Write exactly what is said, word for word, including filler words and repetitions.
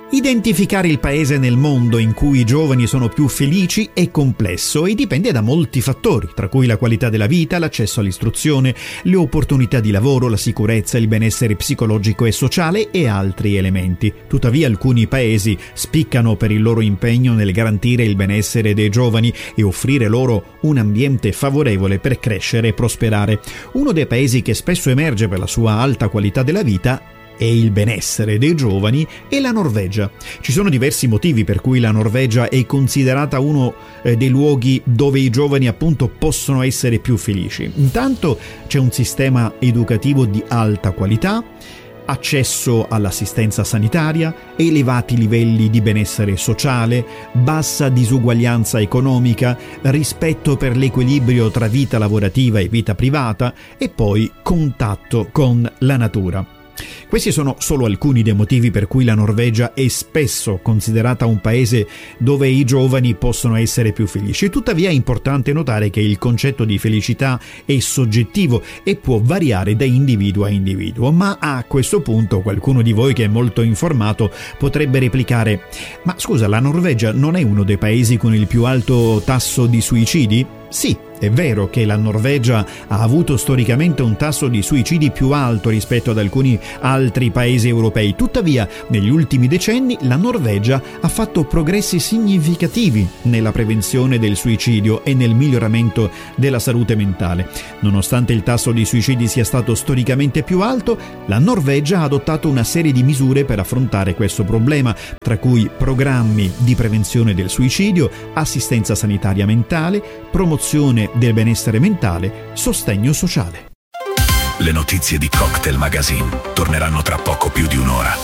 Identificare il paese nel mondo in cui i giovani sono più felici è complesso e dipende da molti fattori, tra cui la qualità della vita, l'accesso all'istruzione, le opportunità di lavoro, la sicurezza, il benessere psicologico e sociale e altri elementi. Tuttavia alcuni paesi spiccano per il loro impegno nel garantire il benessere dei giovani e offrire loro un ambiente favorevole per crescere e prosperare. Uno dei paesi che spesso emerge per la sua alta qualità della vita e il benessere dei giovani è la Norvegia. Ci sono diversi motivi per cui la Norvegia è considerata uno eh, dei luoghi dove i giovani appunto possono essere più felici. Intanto c'è un sistema educativo di alta qualità, accesso all'assistenza sanitaria, elevati livelli di benessere sociale, bassa disuguaglianza economica, rispetto per l'equilibrio tra vita lavorativa e vita privata e poi contatto con la natura. Questi sono solo alcuni dei motivi per cui la Norvegia è spesso considerata un paese dove i giovani possono essere più felici. Tuttavia è importante notare che il concetto di felicità è soggettivo e può variare da individuo a individuo. Ma a questo punto qualcuno di voi che è molto informato potrebbe replicare: ma scusa, la Norvegia non è uno dei paesi con il più alto tasso di suicidi? Sì, è vero che la Norvegia ha avuto storicamente un tasso di suicidi più alto rispetto ad alcuni altri paesi europei. Tuttavia, negli ultimi decenni la Norvegia ha fatto progressi significativi nella prevenzione del suicidio e nel miglioramento della salute mentale. Nonostante il tasso di suicidi sia stato storicamente più alto, la Norvegia ha adottato una serie di misure per affrontare questo problema, tra cui programmi di prevenzione del suicidio, assistenza sanitaria mentale, promozione del benessere mentale, sostegno sociale. Le notizie di Cocktail Magazine torneranno tra poco più di un'ora.